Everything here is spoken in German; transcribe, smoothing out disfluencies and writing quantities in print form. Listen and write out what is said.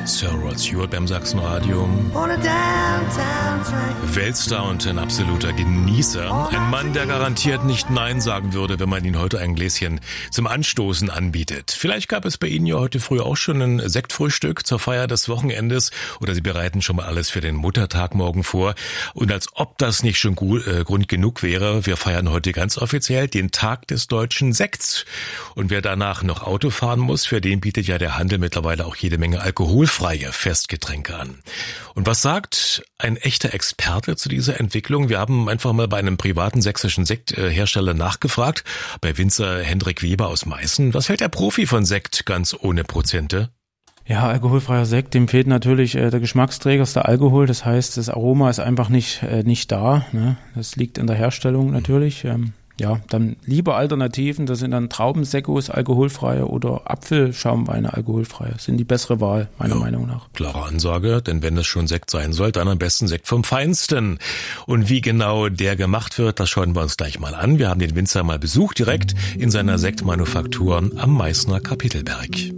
Sir Rod Stewart beim Sachsenradio. Weltstar und ein absoluter Genießer. Ein Mann, der garantiert nicht Nein sagen würde, wenn man ihn heute ein Gläschen zum Anstoßen anbietet. Vielleicht gab es bei Ihnen ja heute früh auch schon ein Sektfrühstück zur Feier des Wochenendes oder Sie bereiten schon mal alles für den Muttertag morgen vor. Und als ob das nicht schon Grund genug wäre, wir feiern heute ganz offiziell den Tag des deutschen Sekts. Und wer danach noch Auto fahren muss, für den bietet ja der Handel mittlerweile auch jede Menge alkoholfreie Festgetränke an. Und was sagt ein echter Experte zu dieser Entwicklung? Wir haben einfach mal bei einem privaten sächsischen Sekthersteller nachgefragt, bei Winzer Hendrik Weber aus Meißen. Was hält der Profi von Sekt ganz ohne Prozente? Ja, alkoholfreier Sekt, dem fehlt natürlich der Geschmacksträger, ist der Alkohol. Das heißt, das Aroma ist einfach nicht da. Ne? Das liegt in der Herstellung natürlich. Ja, dann lieber Alternativen, das sind dann Traubensekkos alkoholfreie oder Apfelschaumweine alkoholfreie. Das sind die bessere Wahl, meiner Meinung nach. Klare Ansage, denn wenn es schon Sekt sein soll, dann am besten Sekt vom Feinsten. Und wie genau der gemacht wird, das schauen wir uns gleich mal an. Wir haben den Winzer mal besucht, direkt in seiner Sektmanufaktur am Meißner Kapitelberg.